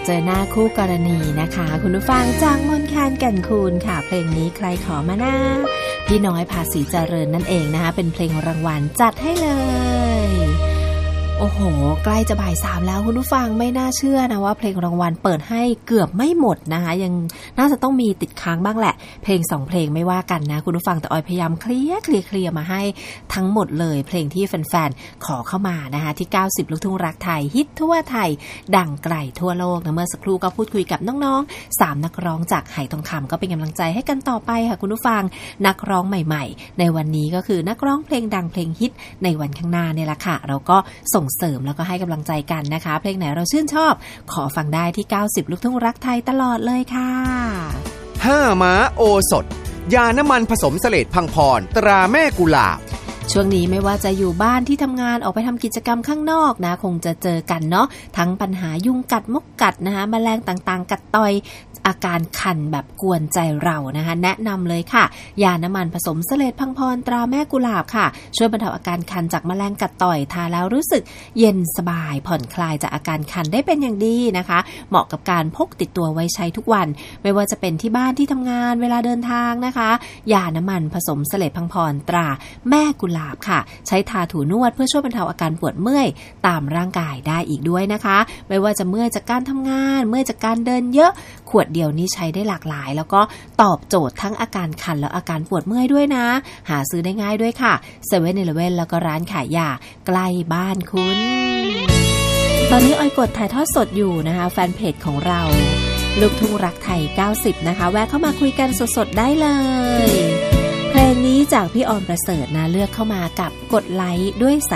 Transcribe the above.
เจอหน้าคู่กรณีนะคะคุณผู้ฟังจากมนต์แคนแก่นคูนค่ะเพลงนี้ใครขอมานะพี่น้อยภาษีเจริญนั่นเองนะคะเป็นเพลงรางวัลจัดให้เลยโอ้โหใกล้จะบ่าย3แล้วคุณผู้ฟังไม่น่าเชื่อนะว่าเพลงรางวัลเปิดให้เกือบไม่หมดนะคะยังน่าจะต้องมีติดค้างบ้างแหละเพลง2เพลงไม่ว่ากันนะคุณผู้ฟังแต่ออยพยายามเคลียร์มาให้ทั้งหมดเลยเพลงที่แฟนๆขอเข้ามานะคะที่90ลูกทุ่งรักไทยฮิตทั่วไทยดังไกลทั่วโลกนะเมื่อสักครู่ก็พูดคุยกับน้องๆ3นักร้องจากไหทองคำก็เป็นกำลังใจให้กันต่อไปค่ะคุณผู้ฟังนักร้องใหม่ๆในวันนี้ก็คือนักร้องเพลงดังเพลงฮิตในวันข้างหน้าเนี่ยแหละค่ะเราก็ส่งเสริมแล้วก็ให้กำลังใจกันนะคะเพลงไหนเราชื่นชอบขอฟังได้ที่90ลูกทุ่งรักไทยตลอดเลยค่ะ 5ม้าโอสถยาน้ำมันผสมเสลดพังพรตราแม่กุหลาบช่วงนี้ไม่ว่าจะอยู่บ้านที่ทำงานออกไปทำกิจกรรมข้างนอกนะคงจะเจอกันเนาะทั้งปัญหายุงกัดมกกัดนะคะแมลงต่างๆกัดต่อยอาการคันแบบกวนใจเรานะคะแนะนำเลยค่ะยาน้ำมันผสมเสลดพังพรตราแม่กุหลาบค่ะช่วยบรรเทาอาการคันจากแมลงกัดต่อยทาแล้วรู้สึกเย็นสบายผ่อนคลายจากอาการคันได้เป็นอย่างดีนะคะเหมาะกับการพกติดตัวไว้ใช้ทุกวันไม่ว่าจะเป็นที่บ้านที่ทำงานเวลาเดินทางนะคะยาน้ำมันผสมเสลดพังพรตราแม่กุหลาบค่ะใช้ทาถูนวดเพื่อช่วยบรรเทาอาการปวดเมื่อยตามร่างกายได้อีกด้วยนะคะไม่ว่าจะเมื่อยจากการทำงานเมื่อยจากการเดินเยอะขวดเดียวนี้ใช้ได้หลากหลายแล้วก็ตอบโจทย์ทั้งอาการคันและอาการปวดเมื่อยด้วยนะหาซื้อได้ง่ายด้วยค่ะ 7-Eleven แล้วก็ร้านขายยาใกล้บ้านคุณตอนนี้ออยกดถ่ายทอดสดอยู่นะคะแฟนเพจของเราลูกทุ่งรักไทย90นะคะแวะเข้ามาคุยกันสดๆได้เลยเพลงนี้จากพี่ออมประเสริฐนะเลือกเข้ามากับกดไลค์ด้วยสาย